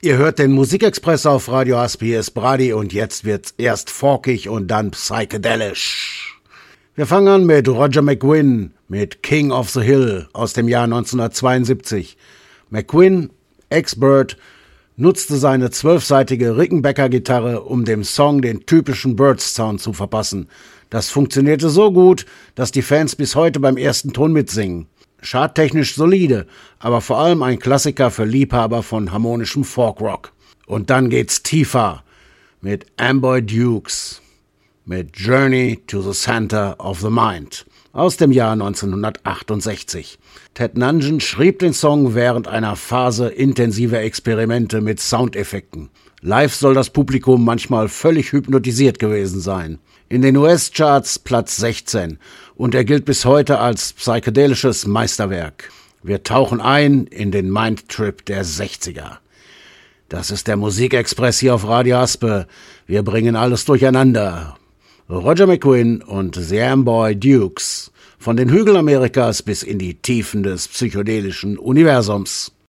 Ihr hört den Musikexpress auf Radio Asp, hier ist Brady und jetzt wird's erst folkig und dann psychedelisch. Wir fangen an mit Roger McGuinn mit King of the Hill aus dem Jahr 1972. McGuinn, ex-Bird, nutzte seine 12-seitige Rickenbacker-Gitarre, um dem Song den typischen Birds-Sound zu verpassen. Das funktionierte so gut, dass die Fans bis heute beim ersten Ton mitsingen. Charttechnisch solide, aber vor allem ein Klassiker für Liebhaber von harmonischem Folkrock. Und dann geht's tiefer mit Amboy Dukes, mit Journey to the Center of the Mind aus dem Jahr 1968. Ted Nugent schrieb den Song während einer Phase intensiver Experimente mit Soundeffekten. Live soll das Publikum manchmal völlig hypnotisiert gewesen sein. In den US-Charts Platz 16 und er gilt bis heute als psychedelisches Meisterwerk. Wir tauchen ein in den Mindtrip der 60er. Das ist der Musikexpress hier auf Radio Aspe. Wir bringen alles durcheinander. Roger McGuinn und The Amboy Dukes. Von den Hügeln Amerikas bis in die Tiefen des psychedelischen Universums.